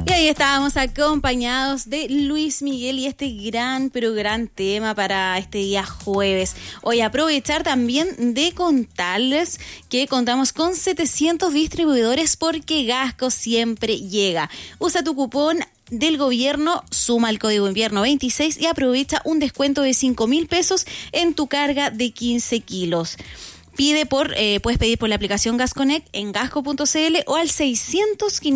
Y ahí estábamos acompañados de Luis Miguel y este gran tema para este día jueves. Hoy aprovechar también de contarles que contamos con 700 distribuidores porque Gasco siempre llega. Usa tu cupón del gobierno, suma el código invierno 26 y aprovecha un descuento de 5.000 pesos en tu carga de 15 kilos. Puedes pedir por la aplicación GasConnect en gasco.cl o al 600